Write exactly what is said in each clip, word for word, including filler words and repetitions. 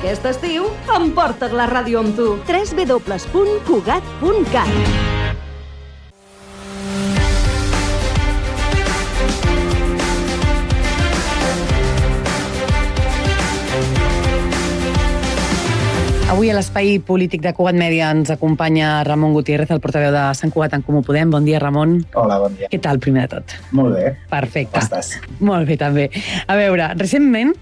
Aquest estiu, emporta't la ràdio amb tu. w w w punt cugat punt cat. Avui a l'Espai Polític de Cugat Mèdia ens acompanya Ramon Gutiérrez, el portaveu de Sant Cugat en Comú Podem. Bon dia, Ramon. Hola, bon dia. Què tal, primer de tot? Molt bé. Perfecte. Com estàs? Molt bé, també. A veure, recentment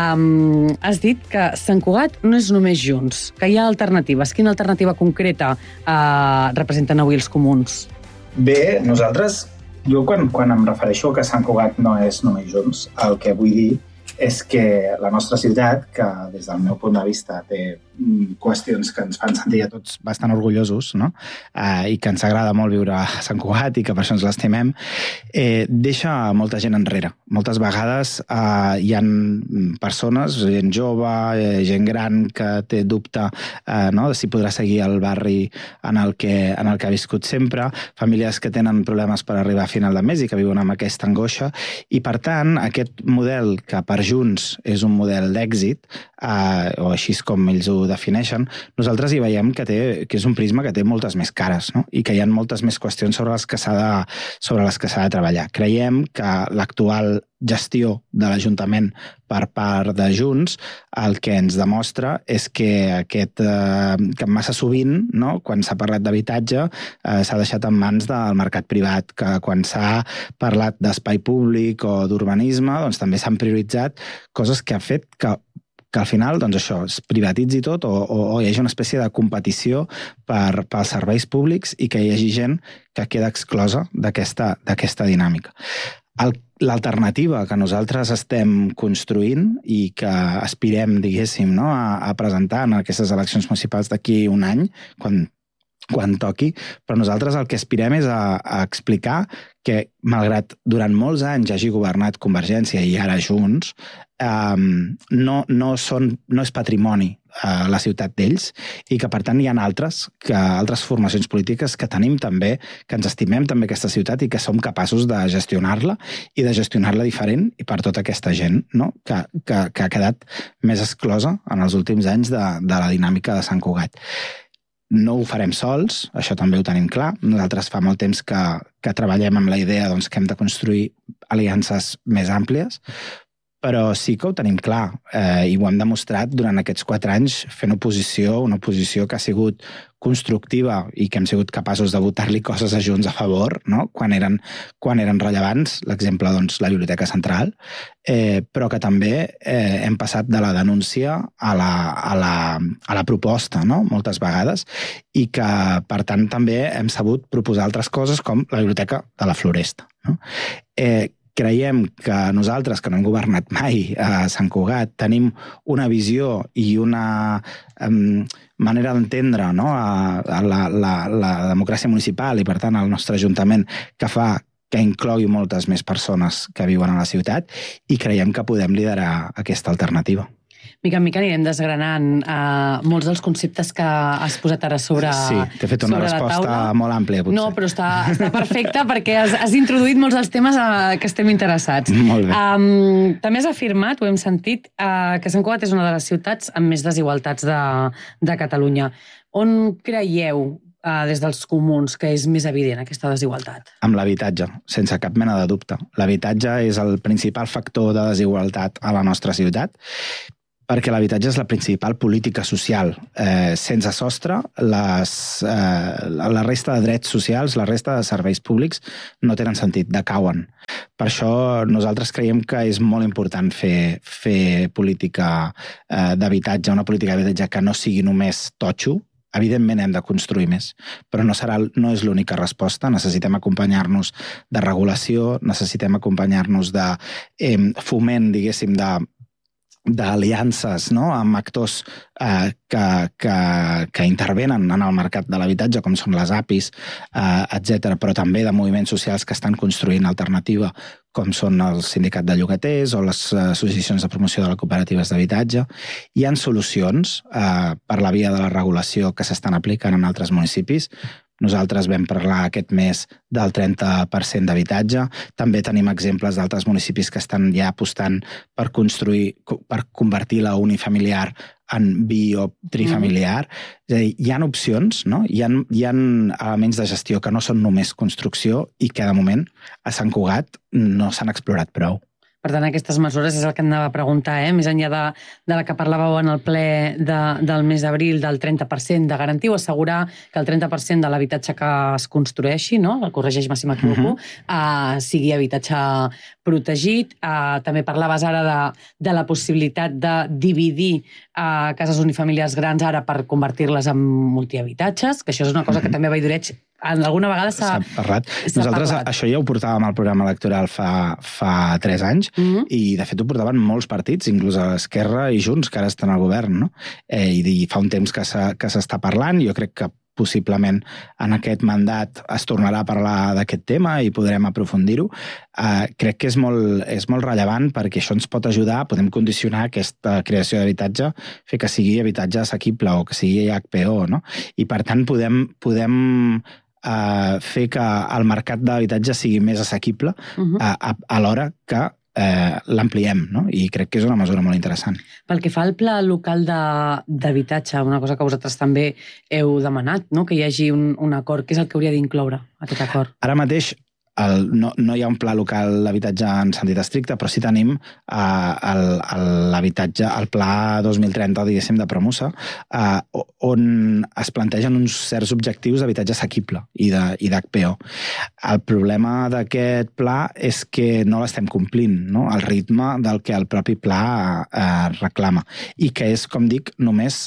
um, has dit que Sant Cugat no és només Junts, que hi ha alternatives. Quina alternativa concreta uh, representen avui els comuns? Bé, nosaltres, jo quan, quan em refereixo que Sant Cugat no és només Junts, el que vull dir és que la nostra ciutat, que des del meu punt de vista té qüestions que ens fan sentir a tots bastant orgullosos, no? eh, i que ens agrada molt viure a Sant Cugat i que per això ens l'estimem, eh, deixa molta gent enrere. Moltes vegades eh, hi ha persones, gent jove, eh, gent gran que té dubte eh, no? de si podrà seguir el barri en el, que, en el que ha viscut sempre, famílies que tenen problemes per arribar a final de mes i que viuen amb aquesta angoixa, i per tant aquest model que per Junts és un model d'èxit, eh, o així com ells ho defineixen, nosaltres hi veiem que, té, que és un prisma que té moltes més cares, no? I que hi ha moltes més qüestions sobre les que s'ha de, sobre les que s'ha de treballar. Creiem que l'actual gestió de l'Ajuntament per part de Junts el que ens demostra és que aquest eh, que massa sovint, no, quan s'ha parlat d'habitatge, eh, s'ha deixat en mans del mercat privat, que quan s'ha parlat d'espai públic o d'urbanisme, doncs també s'han prioritzat coses que ha fet que que al final, doncs això, es privatitzi tot o, o, o hi hagi una espècie de competició per, pels serveis públics i que hi hagi gent que queda exclosa d'aquesta d'aquesta dinàmica. L'alternativa que nosaltres estem construint i que aspirem, diguéssim, no, a, a presentar en aquestes eleccions municipals d'aquí un any, quan quan toqui, però nosaltres el que aspirem és a, a explicar que, malgrat durant molts anys hagi governat Convergència i ara Junts, eh, no, no, són, no és patrimoni eh, la ciutat d'ells i que, per tant, hi ha altres, que, altres formacions polítiques que tenim també, que ens estimem també aquesta ciutat i que som capaços de gestionar-la i de gestionar-la diferent i per tota aquesta gent, no? que, que, que ha quedat més exclosa en els últims anys de, de la dinàmica de Sant Cugat. No ho farem sols, això també ho tenim clar. Nosaltres fa molt temps que, que treballem amb la idea doncs, que hem de construir aliances més àmplies, però sí que ho tenim clar eh, i ho hem demostrat durant aquests quatre anys fent oposició, una oposició que ha sigut constructiva i que hem sigut capaços de votar-li coses a Junts a favor, no? quan, eren, quan eren rellevants, l'exemple, doncs, la Biblioteca Central, eh, però que també eh, hem passat de la denúncia a la, a la, a la proposta, no? moltes vegades, i que, per tant, també hem sabut proposar altres coses com la Biblioteca de la Floresta. No? Eh, Creiem que nosaltres, que no hem governat mai a Sant Cugat, tenim una visió i una um, manera d'entendre, no? a, a la, la, la democràcia municipal i, per tant, el nostre Ajuntament, que fa que inclogui moltes més persones que viuen a la ciutat, i creiem que podem liderar aquesta alternativa. Mica en mica anirem desgranant uh, molts dels conceptes que has posat ara sobre Sí, t'he fet una resposta molt àmplia, potser. No, però està, està perfecta perquè has, has introduït molts dels temes uh, que estem interessats. Molt bé. Um, també has afirmat, ho hem sentit, uh, que Sant Cugat és una de les ciutats amb més desigualtats de, de Catalunya. On creieu, uh, des dels comuns, que és més evident aquesta desigualtat? Amb l'habitatge, sense cap mena de dubte. L'habitatge és el principal factor de desigualtat a la nostra ciutat, perquè l'habitatge és la principal política social. Eh, sense sostre, les, eh, la resta de drets socials, la resta de serveis públics no tenen sentit, decauen. Per això nosaltres creiem que és molt important fer, fer política eh, d'habitatge, una política d'habitatge que no sigui només totxo. Evidentment hem de construir més, però no, serà, no és l'única resposta. Necessitem acompanyar-nos de regulació, necessitem acompanyar-nos de eh, foment, diguéssim, de d'aliances, no? amb actors eh, que, que, que intervenen en el mercat de l'habitatge, com són les A P Is, eh, etcètera, però també de moviments socials que estan construint alternativa, com són els sindicats de llogaters o les associacions de promoció de les cooperatives d'habitatge. Hi ha solucions eh, per la via de la regulació que s'estan aplicant en altres municipis. Nosaltres vam parlar aquest mes del trenta per cent d'habitatge. També tenim exemples d'altres municipis que estan ja apostant per construir, per convertir la unifamiliar en bi o trifamiliar. Mm. És a dir, hi ha opcions, no? Hi ha, hi ha elements de gestió que no són només construcció i que de moment a Sant Cugat no s'han explorat prou. Per tant, aquestes mesures és el que em anava a preguntar, eh? Més enllà de, de la que parlàveu en el ple de, del mes d'abril, del trenta per cent de garantir o assegurar que el trenta per cent de l'habitatge que es construeixi, no? El corregeix-me si m'equivoco, uh-huh. uh, sigui habitatge protegit. Uh, també parlaves ara de, de la possibilitat de dividir uh, cases unifamiliars grans ara per convertir-les en multihabitatges, que això és una cosa uh-huh. que també a Valldoreig alguna vegada s'ha parlat. Nosaltres parlat. Això ja ho portàvem al programa electoral fa, fa tres anys mm-hmm. i de fet ho portaven molts partits, inclús a Esquerra i Junts, que ara estan al govern, no? Eh, i fa un temps que s'està parlant, jo crec que possiblement en aquest mandat es tornarà a parlar d'aquest tema i podrem aprofundir-ho. Uh, crec que és molt, és molt rellevant perquè això ens pot ajudar, podem condicionar aquesta creació d'habitatge, fer que sigui habitatge assequible o que sigui H P O, no? I per tant podem, podem Uh, fer que el mercat d'habitatge sigui més assequible uh-huh. a, a, a l'hora que uh, l'ampliem, no? I crec que és una mesura molt interessant. Pel que fa al pla local d'habitatge, una cosa que vosaltres també heu demanat, no? Que hi hagi un, un acord, què és el que hauria d'incloure aquest acord? Ara mateix el, no, no hi ha un pla local d'habitatge en sentit estricte, però sí tenim uh, l'habitatge, el pla dos mil trenta, diguéssim, de Promusa, uh, on es plantegen uns certs objectius d'habitatge assequible i d'H P O. El problema d'aquest pla és que no l'estem complint, no? El ritme del que el propi pla uh, reclama, i que és, com dic, només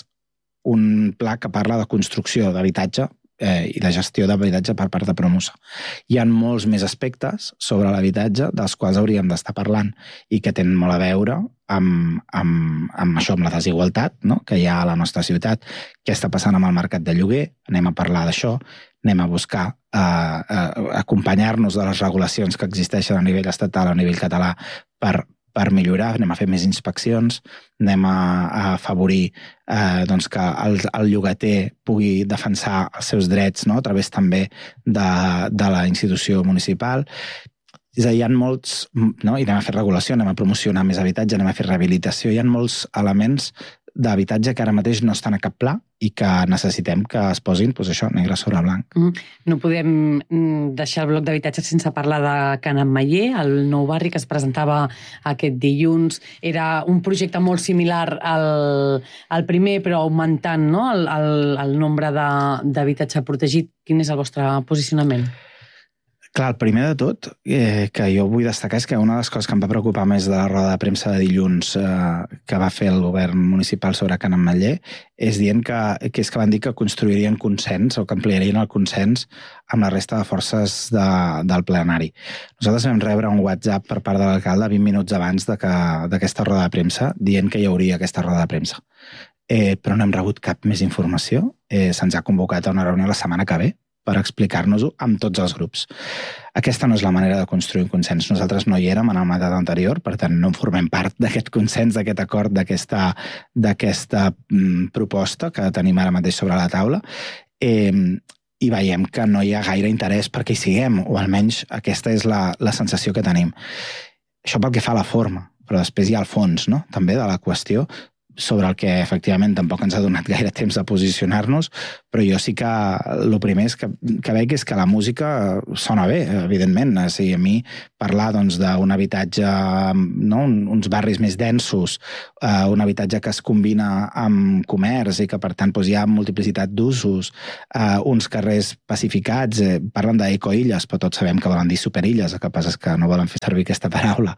un pla que parla de construcció d'habitatge Eh, i de gestió d'habitatge per part de Promusa. Hi ha molts més aspectes sobre l'habitatge dels quals hauríem d'estar parlant i que tenen molt a veure amb, amb, amb això, amb la desigualtat, no? Que hi ha a la nostra ciutat. Què està passant amb el mercat de lloguer? Anem a parlar d'això, anem a buscar eh, eh, acompanyar-nos de les regulacions que existeixen a nivell estatal, a nivell català, per per millorar, anem a fer més inspeccions, anem a, a afavorir eh, doncs que el, el llogater pugui defensar els seus drets, no? A través també de, de la institució municipal. És a dir, hi ha molts, no? I anem a fer regulació, anem a promocionar més habitatge, anem a fer rehabilitació, hi ha molts elements d'habitatge que ara mateix no estan a cap pla i que necessitem que es posin, doncs això, negre sobre blanc. Mm. No podem deixar el bloc d'habitatge sense parlar de Can Ametller, el nou barri que es presentava aquest dilluns. Era un projecte molt similar al, al primer, però augmentant, no? el, el, el nombre d'habitatge protegit. Quin és el vostre posicionament? Clar, el primer de tot eh, que jo vull destacar és que una de les coses que em va preocupar més de la roda de premsa de dilluns eh, que va fer el govern municipal sobre Can Ametller és dient que, que és que van dir que construirien consens o que ampliarien el consens amb la resta de forces de, del plenari. Nosaltres vam rebre un WhatsApp per part de l'alcalde vint minuts abans de que, d'aquesta roda de premsa dient que hi hauria aquesta roda de premsa. Eh, però no hem rebut cap més informació. Eh, se'ns ha convocat a una reunió la setmana que ve per explicar-nos-ho amb tots els grups. Aquesta no és la manera de construir un consens. Nosaltres no hi érem en el mandat anterior, per tant no en formem part d'aquest consens, d'aquest acord, d'aquesta, d'aquesta mm, proposta que tenim ara mateix sobre la taula, eh, i veiem que no hi ha gaire interès perquè hi siguem, o almenys aquesta és la, la sensació que tenim. Això pel que fa a la forma, però després hi ha el fons, no? També de la qüestió, sobre el que efectivament tampoc ens ha donat gaire temps a posicionar-nos, però jo sí que el primer és que, que veig és que la música sona bé, evidentment. O sigui, a mi parlar doncs, d'un habitatge, no? uns barris més densos, uh, un habitatge que es combina amb comerç i que per tant doncs, hi ha multiplicitat d'usos, uh, uns carrers pacificats, eh, parlen d'ecoilles, però tots sabem que volen dir superilles, el que passa és que no volen fer servir aquesta paraula,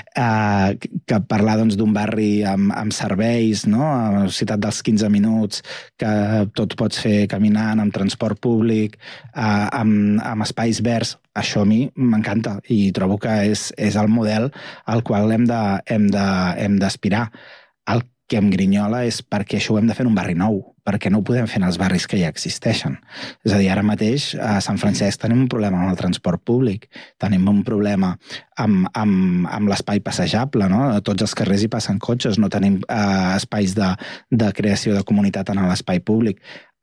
uh, que parlar doncs, d'un barri amb, amb serveis, no? A la ciutat dels quinze minuts, que tot pots fer caminant, amb transport públic, eh, amb, amb espais verds, això a mi m'encanta i trobo que és, és el model al qual hem de, hem de, hem d'aspirar. El que em grinyola és perquè això ho hem de fer en un barri nou, perquè no ho podem fer en els barris que ja existeixen. És a dir, ara mateix a Sant Francesc tenim un problema amb el transport públic, tenim un problema amb, amb, amb l'espai passejable, no? A tots els carrers hi passen cotxes, no tenim eh, espais de, de creació de comunitat en l'espai públic.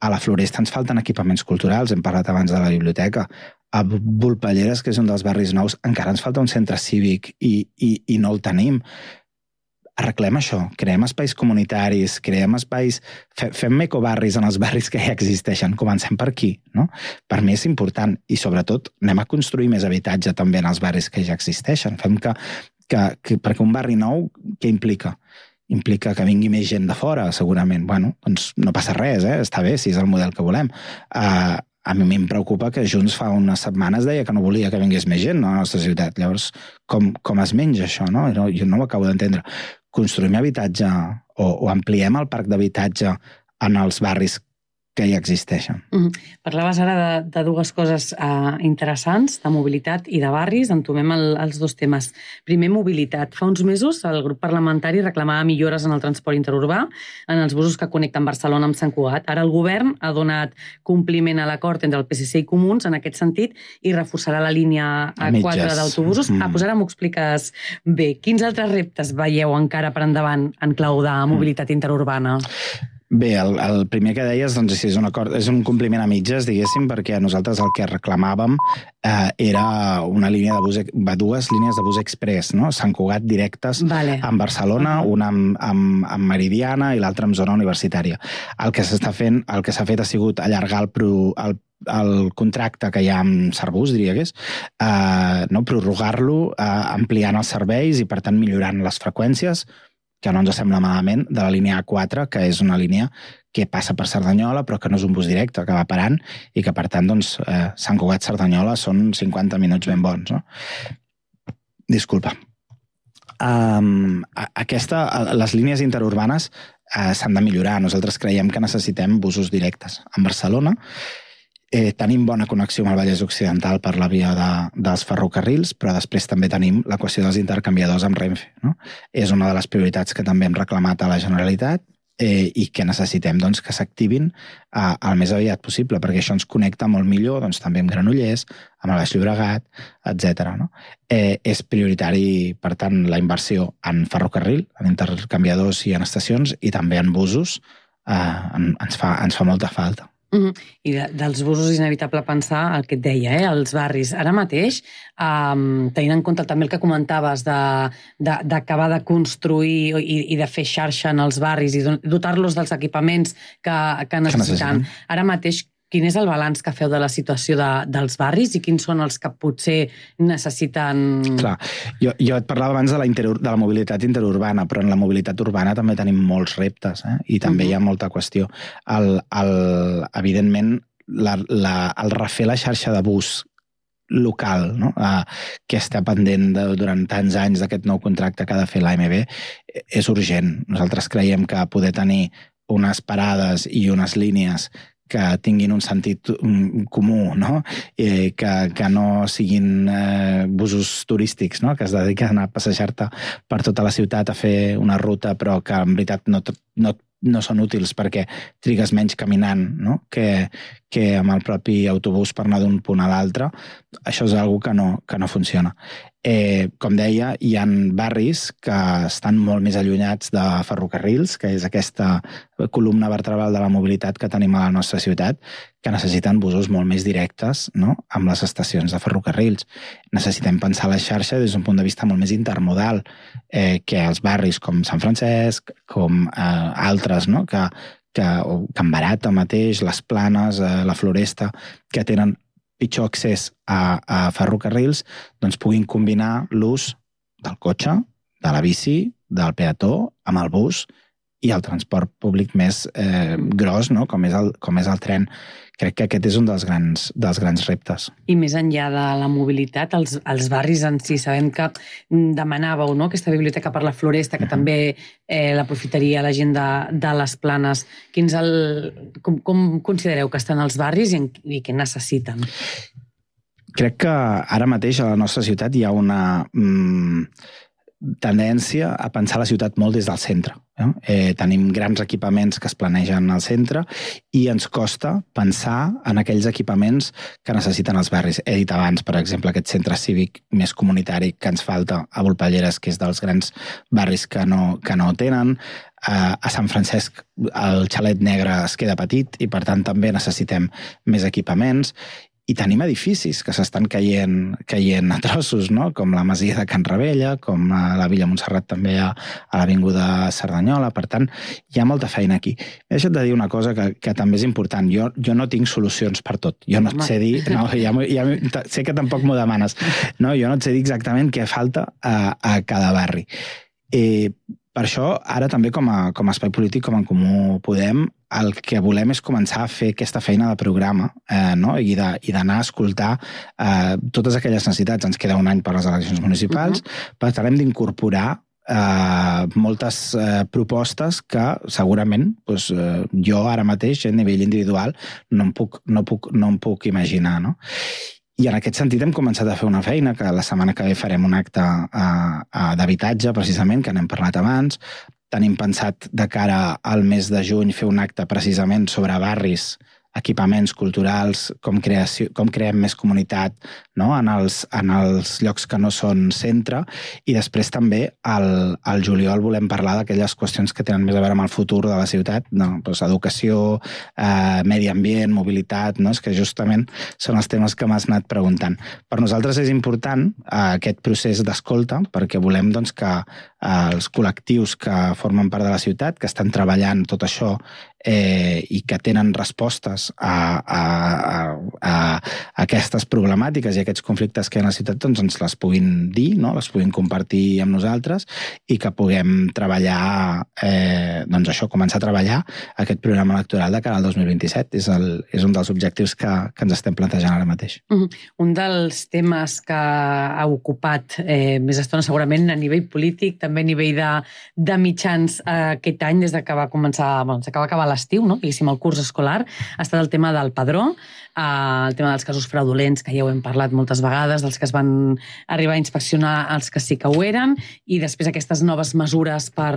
A la Floresta ens falten equipaments culturals, hem parlat abans de la biblioteca. A Volpelleres, que és un dels barris nous, encara ens falta un centre cívic i, i, i no el tenim. Arreglem això, creem espais comunitaris, creem espais... Fem ecobarris en els barris que ja existeixen, comencem per aquí, no? Per mi és important, i sobretot anem a construir més habitatge també en els barris que ja existeixen. Fem que, que, que perquè un barri nou, què implica? Implica que vingui més gent de fora, segurament. Bueno, doncs no passa res, eh? Està bé, si és el model que volem. Uh, a mi em preocupa que Junts fa unes setmanes deia que no volia que vingués més gent a la nostra ciutat. Llavors, com, com es menja això, no? Jo, jo no ho acabo d'entendre. Construïm habitatge o, o ampliem el parc d'habitatge en els barris que ja existeixen. Mm-hmm. Parlaves ara de, de dues coses uh, interessants, de mobilitat i de barris. Entomem el, els dos temes. Primer, mobilitat. Fa uns mesos el grup parlamentari reclamava millores en el transport interurbà, en els busos que connecten Barcelona amb Sant Cugat. Ara el govern ha donat compliment a l'acord entre el P S C i Comuns en aquest sentit i reforçarà la línia quatre d'autobusos. Mm. Ah, doncs ara m'ho expliques bé. Quins altres reptes veieu encara per endavant en clau de mobilitat interurbana? Bé, el, el primer que deies doncs, és, un acord, és un compliment a mitges, diguéssim, perquè nosaltres el que reclamàvem eh, era una línia de bus, dues línies de bus express, no? Sant Cugat directes vale. amb Barcelona, uh-huh. una amb, amb, amb Meridiana i l'altra amb zona universitària. El que s'està fent, el que s'ha fet ha sigut allargar el, pro, el el contracte que hi ha amb Carbús, diria que és, eh, no? prorrogar-lo, eh, ampliant els serveis i, per tant, millorant les freqüències, que no ens sembla malament, de la línia A quatre, que és una línia que passa per Cerdanyola, però que no és un bus directe, que va parant, i que, per tant, doncs, eh, Sant Cugat-Cerdanyola són cinquanta minuts ben bons. No? Disculpa. Um, aquesta, les línies interurbanes uh, s'han de millorar. Nosaltres creiem que necessitem busos directes. En Barcelona eh, tenim bona connexió amb el Vallès Occidental per la via de, dels ferrocarrils, però després també tenim la qüestió dels intercanviadors amb Renfe. No? És una de les prioritats que també hem reclamat a la Generalitat eh, i que necessitem doncs, que s'activin eh, el més aviat possible, perquè això ens connecta molt millor doncs, també amb Granollers, amb el Baix Llobregat, etcètera. No? Eh, és prioritari, per tant, la inversió en ferrocarril, en intercanviadors i en estacions, i també en busos eh, en, ens, fa, ens fa molta falta. Uh-huh. I de, dels busos és inevitable pensar el que et deia, eh? Els barris. Ara mateix, um, tenint en compte també el que comentaves d'acabar de, de, de construir i, i de fer xarxa en els barris i dotar-los dels equipaments que, que necessiten. Ara mateix, quin és el balanç que feu de la situació de, dels barris i quins són els que potser necessiten... Clar, jo, jo et parlava abans de la, inter, de la mobilitat interurbana, però en la mobilitat urbana també tenim molts reptes, eh? I també uh-huh. hi ha molta qüestió. El, el, evidentment, la, la, el refer la xarxa de bus local, no? uh, que està pendent de, durant tants anys d'aquest nou contracte que ha de fer l'A M B, és urgent. Nosaltres creiem que poder tenir unes parades i unes línies que tinguin un sentit comú, no? Eh, que, que no siguin eh, busos turístics, no? Que es dediquen a passejar-te per tota la ciutat a fer una ruta, però que en veritat no, no, no són útils perquè trigues menys caminant, no? que, que amb el propi autobús per anar d'un punt a l'altre. Això és una cosa que no, que no funciona. Eh, com deia, hi ha barris que estan molt més allunyats de ferrocarrils, que és aquesta columna vertebral de la mobilitat que tenim a la nostra ciutat, que necessiten busos molt més directes, no? Amb les estacions de ferrocarrils. Necessitem pensar la xarxa des d'un punt de vista molt més intermodal, eh, que els barris com Sant Francesc, com eh, altres, no? que, que, Can Barata mateix, les Planes, eh, la Floresta, que tenen pitjor accés a, a ferrocarrils, doncs puguin combinar l'ús del cotxe, de la bici, del peató, amb el bus i el transport públic més eh, gros, no? com, és el, com és el tren. Crec que aquest és un dels grans, dels grans reptes. I més enllà de la mobilitat, els, els barris en si, sabem que demanàveu, no?, aquesta biblioteca per la Floresta, que uh-huh. també eh, l'aprofitaria la gent de, de les Planes. Quins el, com, com considereu que estan els barris i, en, i què necessiten? Crec que ara mateix a la nostra ciutat hi ha una... Mm, tendència a pensar la ciutat molt des del centre. Eh? Eh, tenim grans equipaments que es planegen al centre i ens costa pensar en aquells equipaments que necessiten els barris. He dit abans, per exemple, aquest centre cívic més comunitari que ens falta a Volpelleres, que és dels grans barris que no, que no tenen. Uh, a Sant Francesc el xalet negre es queda petit i, per tant, també necessitem més equipaments. I tenim edificis que s'estan caient, caient a trossos, no? Com la Masia de Can Ravella, com a la Villa Montserrat també a, a l'Avinguda Cerdanyola. Per tant, hi ha molta feina aquí. He deixat de dir una cosa que, que també és important. Jo, jo no tinc solucions per tot. Jo no et sé dir... No, ja, ja, sé que tampoc m'ho demanes. No, jo no et sé dir exactament què falta a, a cada barri. Eh, per això, ara també com a, com a espai polític, com en Comú Podem, el que volem és començar a fer aquesta feina de programa eh, no? i d'anar a escoltar eh, totes aquelles necessitats. Ens queda un any per les eleccions municipals, uh-huh. per tant hem d'incorporar eh, moltes eh, propostes que segurament doncs, eh, jo ara mateix, a nivell individual, no em puc, no puc, no em puc imaginar. No? I en aquest sentit hem començat a fer una feina, que la setmana que ve farem un acte eh, d'habitatge, precisament, que n'hem parlat abans. Tenim pensat de cara al mes de juny fer un acte precisament sobre barris, equipaments culturals, com, creació, com creem més comunitat, no? en, els, en els llocs que no són centre, i després també al, al juliol volem parlar d'aquelles qüestions que tenen més a veure amb el futur de la ciutat, no? Pues educació, eh, medi ambient, mobilitat, no? És que justament són els temes que m'has anat preguntant. Per nosaltres és important eh, aquest procés d'escolta, perquè volem doncs, que eh, els col·lectius que formen part de la ciutat, que estan treballant tot això eh, i que tenen respostes a, a, a, a aquestes problemàtiques i aquests conflictes que hi ha a la ciutat, doncs ens les puguin dir, no? Les puguin compartir amb nosaltres i que puguem treballar, eh, doncs això, començar a treballar aquest programa electoral de cara al dos mil vint-i-set. És, el, és un dels objectius que, que ens estem plantejant ara mateix. Uh-huh. Un dels temes que ha ocupat eh, més estona segurament a nivell polític, també a nivell de, de mitjans eh, aquest any, des que va començar, bueno, des que va acabar l'estiu, no? Diguéssim, el curs escolar, ha estat el tema del padró, eh, el tema dels casos fraudulents, que ja ho hem parlat moltes vegades, dels que es van arribar a inspeccionar els que sí que ho eren, i després aquestes noves mesures per,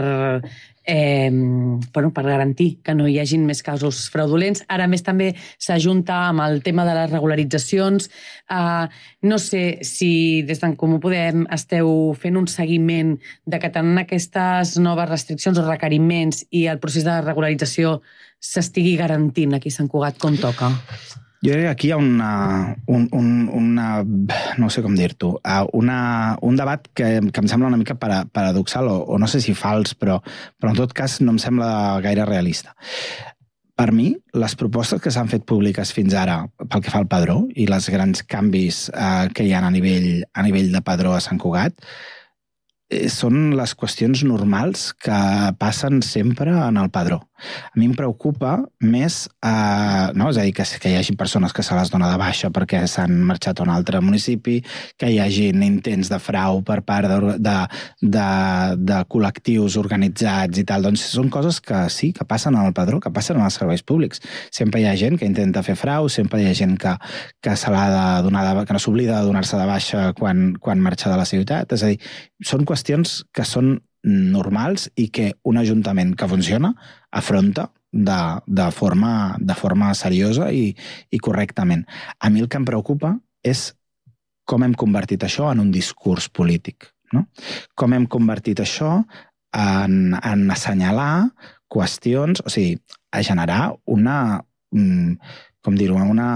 eh, bueno, per garantir que no hi hagin més casos fraudulents. Ara més també s'ajunta amb el tema de les regularitzacions. Eh, no sé si des d'en Comú Podem esteu fent un seguiment de que tenen aquestes noves restriccions o requeriments i el procés de regularització s'estigui garantint aquí a Sant Cugat com toca. Jo crec que aquí hi ha una, un, un, una no sé com dir-t'ho, una, un debat que, que em sembla una mica paradoxal, o, o no sé si fals, però, però en tot cas no em sembla gaire realista. Per mi, les propostes que s'han fet públiques fins ara pel que fa al padró i els grans canvis eh, que hi ha a nivell, a nivell de padró a Sant Cugat eh, són les qüestions normals que passen sempre en el padró. A mi em preocupa més, eh, no? És a dir, que, que hi hagi persones que se les dona de baixa perquè s'han marxat a un altre municipi, que hi hagi intents de frau per part de, de, de, de col·lectius organitzats i tal. Doncs són coses que sí, que passen al padró, que passen als serveis públics. Sempre hi ha gent que intenta fer frau, sempre hi ha gent que, que, se l'ha de donar de, que no s'oblida de donar-se de baixa quan, quan marxa de la ciutat. És a dir, són qüestions que són normals i que un ajuntament que funciona afronta de, de, forma, de forma seriosa i, i correctament. A mi el que em preocupa és com hem convertit això en un discurs polític. No? Com hem convertit això en, en assenyalar qüestions, o sigui, a generar una, com dir-ho, una...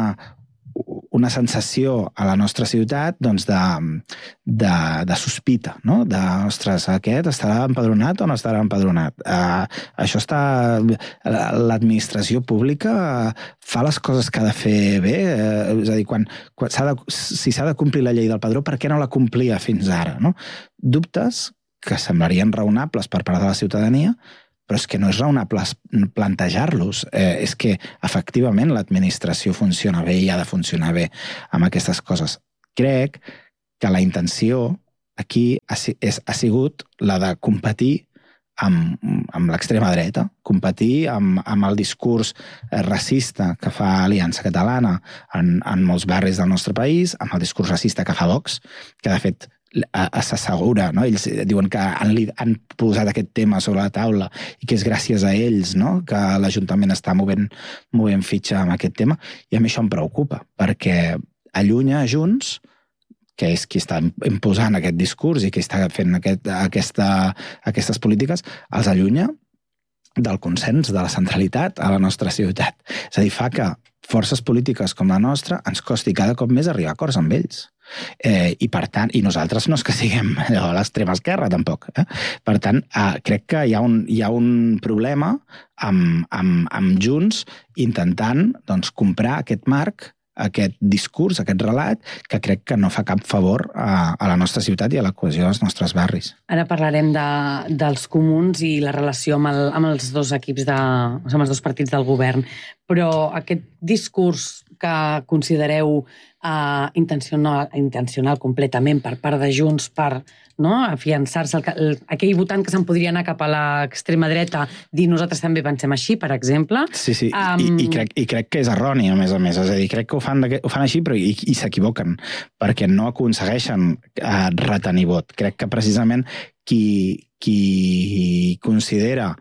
una sensació a la nostra ciutat doncs, de, de, de sospita, no? De, ostres, aquest estarà empadronat o no estarà empadronat? Uh, això està... L'administració pública fa les coses que ha de fer bé? Uh, és a dir, quan, quan s'ha de, si s'ha de complir la llei del padró, per què no la complia fins ara? No? Dubtes que semblarien raonables per part de la ciutadania, però és que no és raonable plantejar-los. Eh, és que, efectivament, l'administració funciona bé i ha de funcionar bé amb aquestes coses. Crec que la intenció aquí ha, és, ha sigut la de competir amb, amb l'extrema dreta, competir amb, amb el discurs racista que fa Aliança Catalana en, en molts barris del nostre país, amb el discurs racista que fa Vox, que de fet s'assegura, no? Ells diuen que han, han posat aquest tema sobre la taula i que és gràcies a ells, no?, que l'Ajuntament està movent, movent fitxa amb aquest tema, i a mi això em preocupa, perquè allunya Junts, que és qui està imposant aquest discurs i qui està fent aquest, aquesta, aquestes polítiques, els allunya del consens, de la centralitat a la nostra ciutat. És a dir, fa que forces polítiques com la nostra ens costi cada cop més arribar a acords amb ells. Eh, i per tant, i nosaltres no és que siguem a l'extrema esquerra tampoc, eh? Per tant, eh, crec que hi ha un, hi ha un problema amb, amb, amb Junts intentant, doncs, comprar aquest marc, aquest discurs, aquest relat, que crec que no fa cap favor a, a la nostra ciutat i a la cohesió dels nostres barris. Ara parlarem de, dels comuns i la relació amb, el, amb els dos equips, de, amb els dos partits del govern, però aquest discurs que considereu uh, intencional, intencional completament per part de Junts per, no, afiançar-se el, el, aquell votant que se'n podria anar cap a l'extrema dreta, dir nosaltres també pensem així, per exemple. Sí, sí, um... I, i, crec, i crec que és erroni, a més a més. És a dir, crec que ho fan, ho fan així, però i, i s'equivoquen, perquè no aconsegueixen uh, retenir vot. Crec que precisament qui, qui considera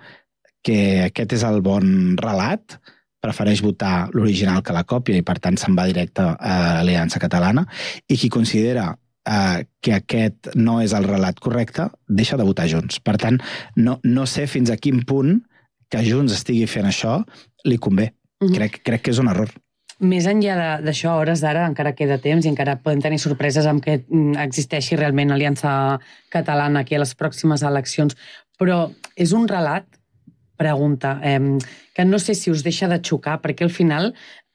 que aquest és el bon relat prefereix votar l'original que la còpia i, per tant, se'n va directe a l'Aliança Catalana, i qui considera eh, que aquest no és el relat correcte, deixa de votar Junts. Per tant, no, no sé fins a quin punt que Junts estigui fent això li convé. Mm-hmm. Crec, crec que és un error. Més enllà d'això, a hores d'ara, encara queda temps i encara podem tenir sorpreses amb que existeixi realment Aliança Catalana aquí a les pròximes eleccions, però és un relat, pregunta, eh, que no sé si us deixa de xocar, perquè al final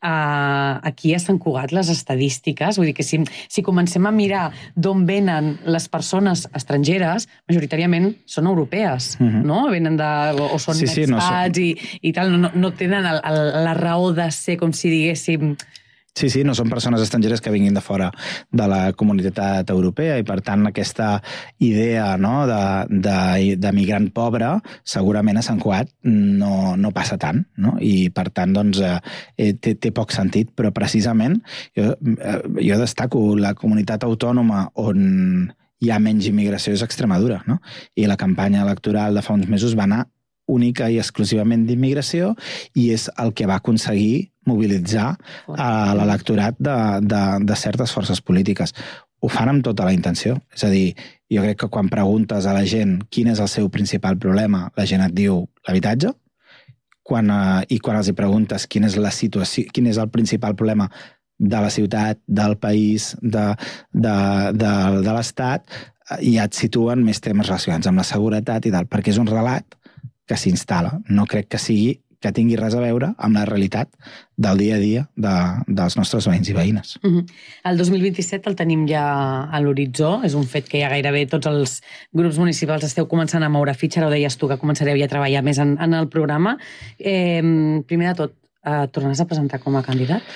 eh, aquí a Sant Cugat les estadístiques, vull dir que si, si comencem a mirar d'on venen les persones estrangeres, majoritàriament són europees, mm-hmm. no? Venen de, o són sí, sí, expats no, i, i tal, no, no tenen el, el, la raó de ser, com si diguéssim... Sí, sí, no són persones estrangeres que vinguin de fora de la comunitat europea i, per tant, aquesta idea, no, de, de, de migrant pobre segurament a Sant Cugat no, no passa tant, no? I, per tant, doncs, eh, té, té poc sentit, però precisament jo, eh, jo destaco la comunitat autònoma on hi ha menys immigració és Extremadura, no? I la campanya electoral de fa uns mesos va anar única i exclusivament d'immigració i és el que va aconseguir mobilitzar a l'electorat de, de, de certes forces polítiques. Ho fan amb tota la intenció. És a dir, jo crec que quan preguntes a la gent quin és el seu principal problema, la gent et diu l'habitatge, quan, eh, i quan els hi preguntes quina és la situació, quin és el principal problema de la ciutat, del país, de, de, de, de l'Estat, ja et situen més temes relacionats amb la seguretat i tal, perquè és un relat que s'instal·la. No crec que sigui que tingui res a veure amb la realitat del dia a dia de, dels nostres veïns i veïnes. Uh-huh. El dos mil vint-i-set el tenim ja a l'horitzó, és un fet que ja gairebé tots els grups municipals esteu començant a moure fitxa, ara ho deies tu, que començareu ja a treballar més en, en el programa. Eh, primer de tot, eh, tornaràs a presentar com a candidat?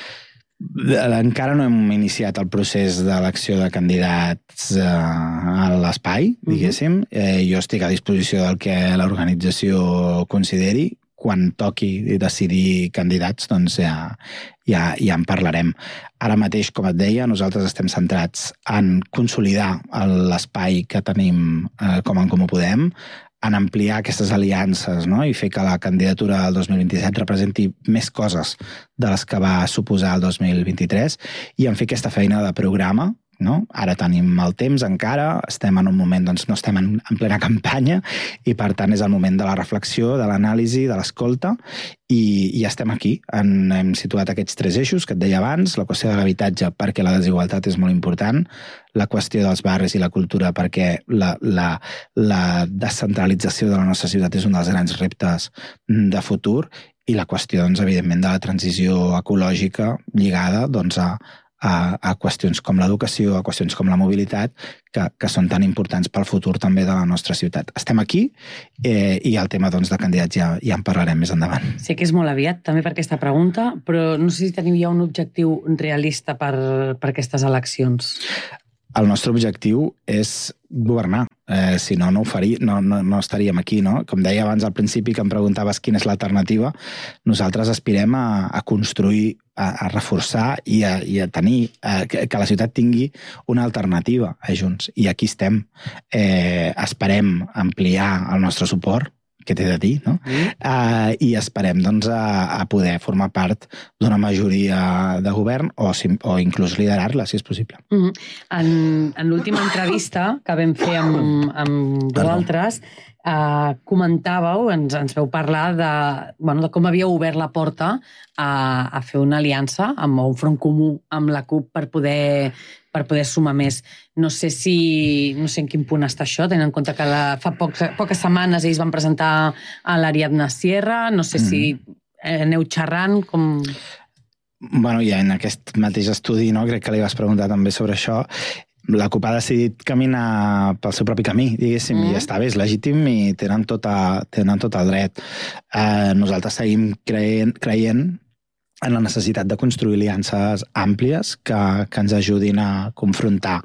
Encara no hem iniciat el procés d'elecció de candidats eh, a l'espai, diguéssim. Uh-huh. Eh, jo estic a disposició del que l'organització consideri. Quan toqui decidir candidats, doncs ja, ja, ja en parlarem. Ara mateix, com et deia, nosaltres estem centrats en consolidar l'espai que tenim eh, com en Comú Podem, en ampliar aquestes aliances, no? I fer que la candidatura del dos mil vint-i-set representi més coses de les que va suposar el dos mil vint-i-tres i en fer aquesta feina de programa. No? Ara tenim el temps encara, estem en un moment, doncs no estem en, en plena campanya i per tant és el moment de la reflexió, de l'anàlisi, de l'escolta i, i estem aquí. En, hem situat aquests tres eixos que et deia abans, la qüestió de l'habitatge perquè la desigualtat és molt important, la qüestió dels barris i la cultura perquè la, la, la descentralització de la nostra ciutat és un dels grans reptes de futur i la qüestió, doncs, evidentment, de la transició ecològica lligada doncs, a A, a qüestions com l'educació, a qüestions com la mobilitat, que, que són tan importants pel futur també de la nostra ciutat. Estem aquí eh, i el tema doncs, de candidats ja, ja en parlarem més endavant. Sé que és molt aviat també per aquesta pregunta, però no sé si teniu ja un objectiu realista per, per aquestes eleccions. el nostre objectiu és governar. Eh, si no, no ho faria, no, no, no estaríem aquí, no? Com deia abans al principi, que em preguntaves quina és l'alternativa, nosaltres aspirem a, a construir, a, a reforçar i a, i a tenir, a, que, que la ciutat tingui una alternativa a Junts. I aquí estem. Eh, esperem ampliar el nostre suport, que t'he de dir, no? Mm. Uh, I esperem doncs, a, a poder formar part d'una majoria de govern o, o inclús liderar-la, si és possible. Mm -hmm. En, en l'última entrevista que vam fer amb, amb vosaltres, uh, comentàveu, ens, ens veu parlar de, bueno, de com havíeu obert la porta a, a fer una aliança amb un front comú amb la CUP per poder per poder sumar més. No sé si no sé en quin punt està això, tenint en compte que la, fa poc, poques setmanes ells van presentar a l'Ariadna Sierra, no sé mm. si aneu xerrant com... Bueno, ja en aquest mateix estudi, no, crec que li vas preguntar també sobre això, la CUP ha decidit caminar pel seu propi camí, diguéssim, mm. i està bé, és legítim i tenen tot, a, tenen tot el dret. Eh, nosaltres seguim creient, creient en la necessitat de construir aliances àmplies que, que ens ajudin a confrontar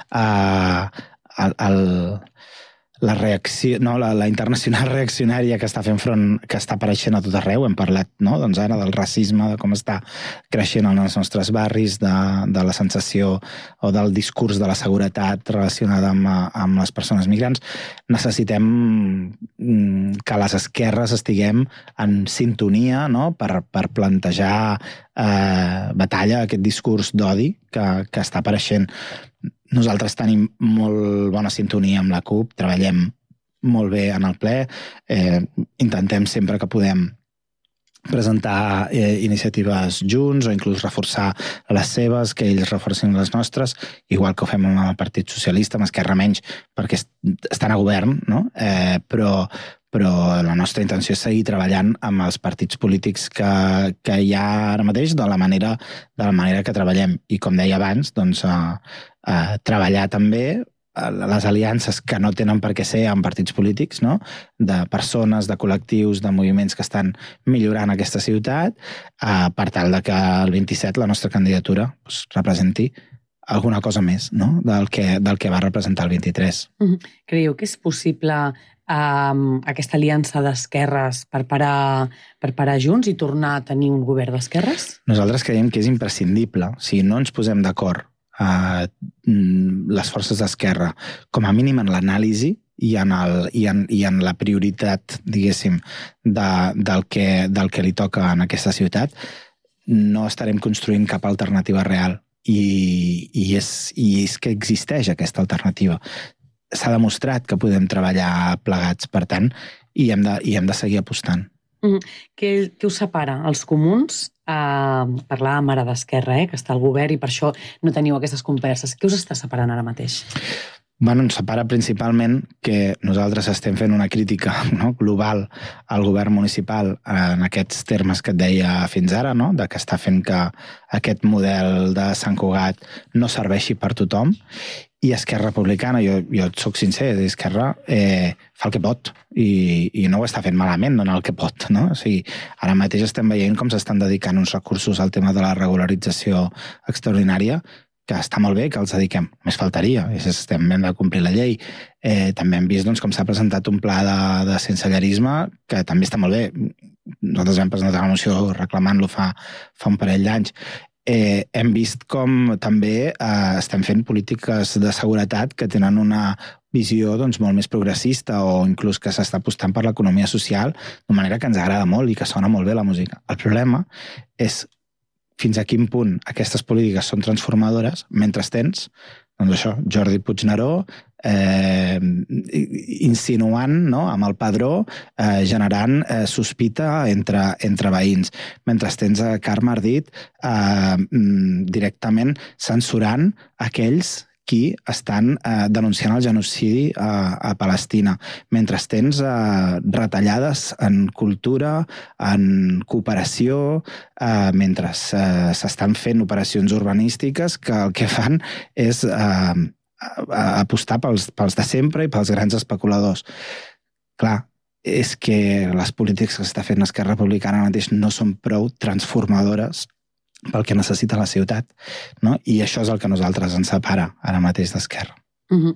eh, el, el, la reacció, no, la, la internacional reaccionària que està fent front, que està apareixent a tot arreu. Hem parlat, no, doncs ara del racisme, de com està creixent en els nostres barris, de, de la sensació o del discurs de la seguretat relacionada amb, amb les persones migrants. Necessitem que les esquerres estiguem en sintonia, no, per, per plantejar eh, batalla a aquest discurs d'odi que, que està apareixent. Nosaltres tenim molt bona sintonia amb la CUP, treballem molt bé en el ple, eh, intentem sempre que podem presentar eh, iniciatives junts o inclús reforçar les seves, que ells reforcin les nostres, igual que ho fem amb el Partit Socialista, amb Esquerra menys, perquè estan a govern, no? Eh, però, però la nostra intenció és seguir treballant amb els partits polítics que, que hi ha ara mateix de la manera, de la manera que treballem. I com deia abans, doncs, eh, eh, treballar també les aliances que no tenen per què ser en partits polítics, no? De persones, de col·lectius, de moviments que estan millorant aquesta ciutat, eh, per tal de que el vint-i-set la nostra candidatura pues, representi alguna cosa més, no? del, que, del que va representar el vint-i-tres. Mm-hmm. Creieu que és possible eh, aquesta aliança d'esquerres per parar, per parar Junts i tornar a tenir un govern d'esquerres? Nosaltres creiem que és imprescindible. Si no ens posem d'acord Uh, les forces d'esquerra, com a mínim en l'anàlisi i, en el, i, en, i en la prioritat, diguéssim, de, del, que, del que li toca en aquesta ciutat, no estarem construint cap alternativa real. I, i, és, i és que existeix aquesta alternativa. S'ha demostrat que podem treballar plegats, per tant, i hem de, i hem de seguir apostant. Mm. Què, què us separa? Els comuns, eh, parlàvem ara d'Esquerra, eh, que està al govern i per això no teniu aquestes converses. Què us està separant ara mateix? Bueno, ens separa principalment que nosaltres estem fent una crítica, no, global al govern municipal en aquests termes que et deia fins ara, no, de que està fent que aquest model de Sant Cugat no serveixi per tothom. I Esquerra Republicana, jo, jo et soc sincer, Esquerra eh, fa el que pot i, i no ho està fent malament, dona el que pot, no? O sigui, ara mateix estem veient com s'estan dedicant uns recursos al tema de la regularització extraordinària, que està molt bé que els dediquem, més faltaria, estem hem de complir la llei. Eh, també hem vist doncs, com s'ha presentat un pla de, de sensellarisme, que també està molt bé. Nosaltres vam presentar una moció reclamant-lo fa, fa un parell d'anys. Eh, hem vist com també eh, estem fent polítiques de seguretat que tenen una visió doncs, molt més progressista o inclús que s'està apostant per l'economia social de manera que ens agrada molt i que sona molt bé la música. El problema és fins a quin punt aquestes polítiques són transformadores mentre tens, doncs això, Jordi Puigneró eh, insinuant, no, amb el Padró, eh, generant eh, sospita entre, entre veïns. Mentre tens a Carme Ardit eh, directament censurant aquells qui estan eh, denunciant el genocidi a, a Palestina, mentre tens eh, retallades en cultura, en cooperació, eh, mentre eh, s'estan fent operacions urbanístiques que el que fan és eh, apostar pels, pels de sempre i pels grans especuladors. Clar, és que les polítiques que està fent l'Esquerra Republicana mateix no són prou transformadores pel que necessita la ciutat, no? I això és el que a nosaltres ens separa ara mateix d'Esquerra. Uh-huh.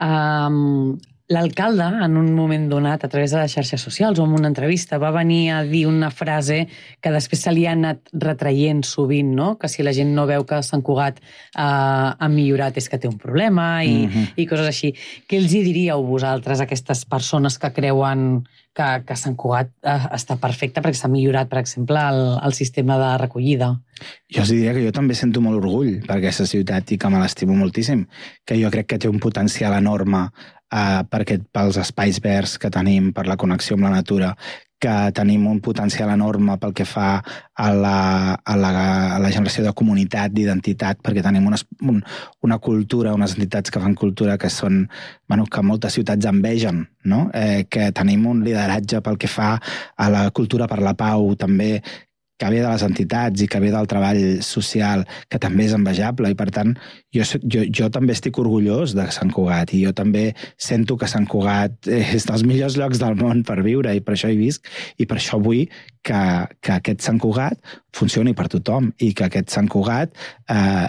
um, L'alcalde, en un moment donat, a través de les xarxes socials o en una entrevista, va venir a dir una frase que després se li ha anat retraient sovint, no? Que si la gent no veu que Sant Cugat uh, ha millorat és que té un problema i, uh-huh. i coses així. Què els hi diríeu vosaltres a aquestes persones que creuen que, que Sant Cugat uh, està perfecte perquè s'ha millorat, per exemple, el, el sistema de recollida? Jo els diria que jo també sento molt orgull per aquesta ciutat i que me l'estimo moltíssim, que jo crec que té un potencial enorme Uh, perquè pels espais verds que tenim, per la connexió amb la natura, que tenim un potencial enorme pel que fa a la, a la, a la generació de comunitat, d'identitat, perquè tenim unes, un, una cultura, unes entitats que fan cultura que són, bueno, que moltes ciutats envegen, no? Eh, que tenim un lideratge pel que fa a la cultura per la pau, també, que ve de les entitats i que ve del treball social, que també és envejable, i per tant jo, jo, jo també estic orgullós de Sant Cugat i jo també sento que Sant Cugat és dels millors llocs del món per viure i per això hi visc i per això vull que, que aquest Sant Cugat funcioni per tothom i que aquest Sant Cugat eh,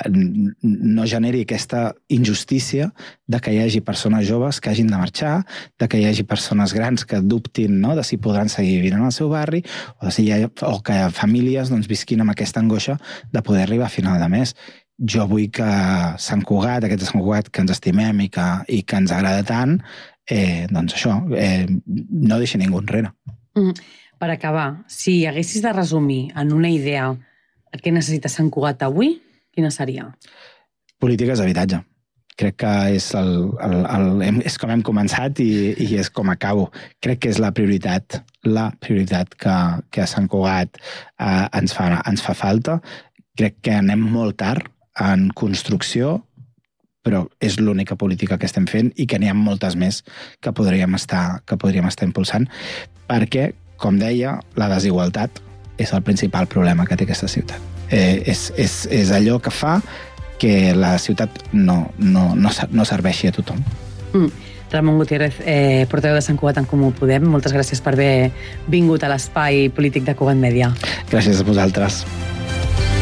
no generi aquesta injustícia de que hi hagi persones joves que hagin de marxar, de que hi hagi persones grans que dubtin, no?, de si podran seguir vivint al seu barri o, de si hi ha, o que famílies doncs, visquin amb aquesta angoixa de poder arribar a final de mes. Jo vull que Sant Cugat, aquest Sant Cugat que ens estimem i que, i que ens agrada tant, eh, doncs això, eh, no deixi ningú enrere. Mm. Per acabar, si haguessis de resumir en una idea el que necessita Sant Cugat avui, quina seria? Polítiques d'habitatge. Crec que és, el, el, el, és com hem començat i, i és com acabo. Crec que és la prioritat, la prioritat que, que a Sant Cugat eh, ens, fa, ens fa falta. Crec que anem molt tard en construcció, però és l'única política que estem fent i que n'hi ha moltes més que podríem estar, que podríem estar impulsant, perquè, com deia, la desigualtat és el principal problema que té aquesta ciutat. Eh, és, és, és allò que fa que la ciutat no, no, no, no serveixi a tothom. Mm. Ramon Gutiérrez, eh, portaveu de Sant Cugat en Comú Podem, moltes gràcies per haver vingut a l'espai polític de Cugat Mèdia. Gràcies a vosaltres.